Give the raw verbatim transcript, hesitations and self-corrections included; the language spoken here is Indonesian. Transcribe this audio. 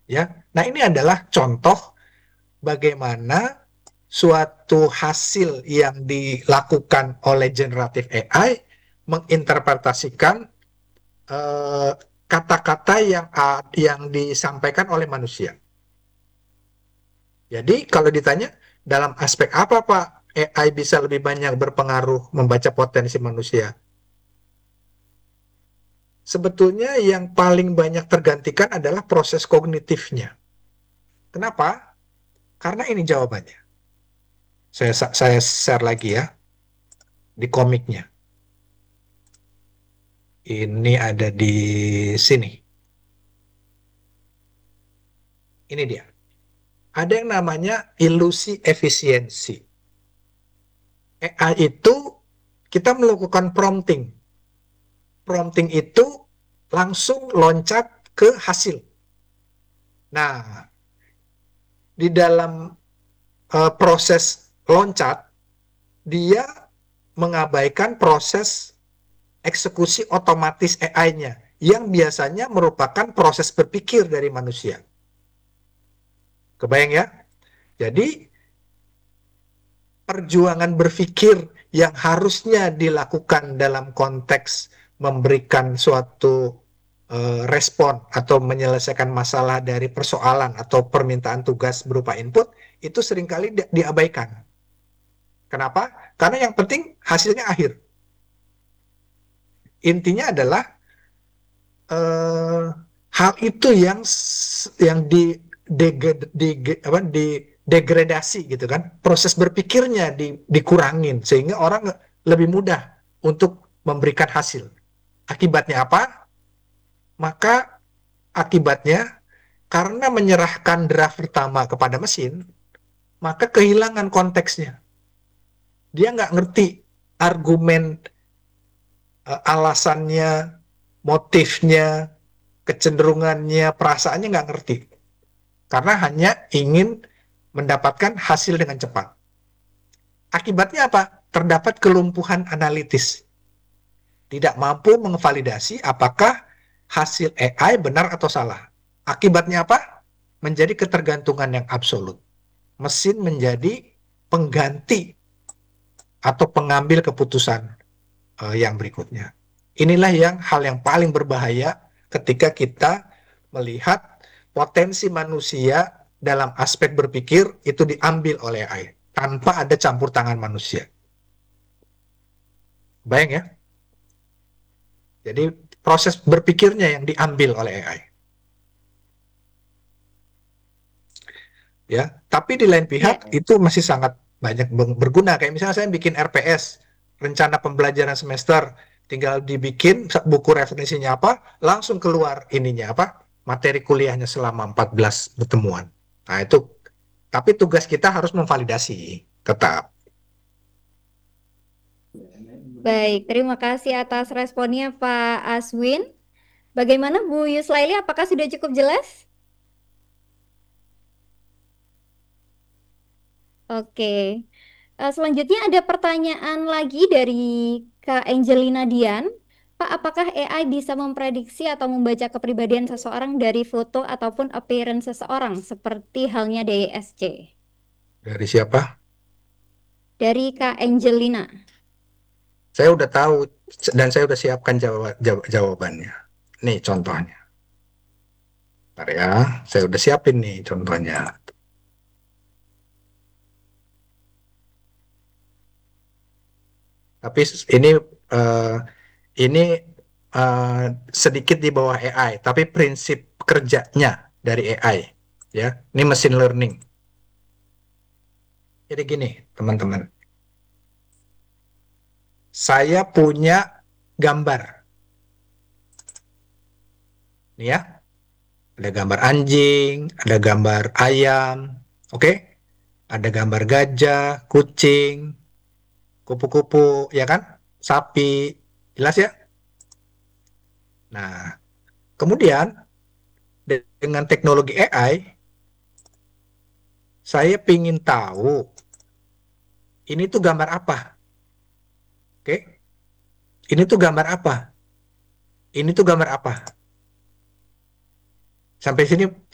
Ya, nah ini adalah contoh bagaimana suatu hasil yang dilakukan oleh generatif A I menginterpretasikan eh, kata-kata yang ah, yang disampaikan oleh manusia. Jadi kalau ditanya dalam aspek apa Pak A I bisa lebih banyak berpengaruh membaca potensi manusia? Sebetulnya yang paling banyak tergantikan adalah proses kognitifnya. Kenapa? Karena ini jawabannya. Saya saya share lagi ya di komiknya. Ini ada di sini. Ini dia. Ada yang namanya ilusi efisiensi. A I itu kita melakukan prompting. Prompting itu langsung loncat ke hasil. Nah, di dalam uh, proses loncat, dia mengabaikan proses eksekusi otomatis A I-nya yang biasanya merupakan proses berpikir dari manusia. Kebayang ya? Jadi perjuangan berpikir yang harusnya dilakukan dalam konteks memberikan suatu eh, respon atau menyelesaikan masalah dari persoalan atau permintaan tugas berupa input itu seringkali di- diabaikan. Kenapa? Karena yang penting hasilnya akhir. Intinya adalah eh, hal itu yang yang di dege- dege- apa, didegradasi gitu kan, proses berpikirnya di, dikurangin sehingga orang lebih mudah untuk memberikan hasil. Akibatnya apa? Maka akibatnya karena menyerahkan draft pertama kepada mesin, maka kehilangan konteksnya. Dia nggak ngerti argumen, eh, alasannya, motifnya, kecenderungannya, perasaannya nggak ngerti. Karena hanya ingin mendapatkan hasil dengan cepat. Akibatnya apa? Terdapat kelumpuhan analitis. Tidak mampu mengvalidasi apakah hasil A I benar atau salah. Akibatnya apa? Menjadi ketergantungan yang absolut. Mesin menjadi pengganti atau pengambil keputusan uh, yang berikutnya. Inilah yang hal yang paling berbahaya ketika kita melihat potensi manusia dalam aspek berpikir itu diambil oleh A I tanpa ada campur tangan manusia. Bayang ya? Jadi proses berpikirnya yang diambil oleh A I. Ya, tapi di lain Ya, pihak itu masih sangat banyak berguna. Kayak misalnya saya bikin R P S, rencana pembelajaran semester, tinggal dibikin buku referensinya apa, langsung keluar ininya apa, materi kuliahnya selama empat belas pertemuan. Nah itu, tapi tugas kita harus memvalidasi tetap. baik. Terima kasih atas responnya Pak Aswin. Bagaimana Bu Yuslaili? Apakah sudah cukup jelas? Oke. Eh, selanjutnya ada pertanyaan lagi dari Kak Angelina Dian. Pak, apakah A I bisa memprediksi atau membaca kepribadian seseorang dari foto ataupun appearance seseorang, seperti halnya D S C? Dari siapa? Dari Kak Angelina. Saya udah tahu dan saya udah siapkan jawab, jawab- jawabannya. Nih contohnya. Bentar ya, saya udah siapin nih contohnya. Tapi ini eh, ini eh, sedikit di bawah A I, tapi prinsip kerjanya dari A I, ya. Ini machine learning. Jadi gini, teman-teman. Saya punya gambar, nih ya. Ada gambar anjing, ada gambar ayam, oke? Ada gambar gajah, kucing, kupu-kupu, ya kan? Sapi, jelas ya? Nah, kemudian dengan teknologi A I, saya ingin tahu ini tuh gambar apa, oke? Ini tuh gambar apa? Ini tuh gambar apa? Sampai sini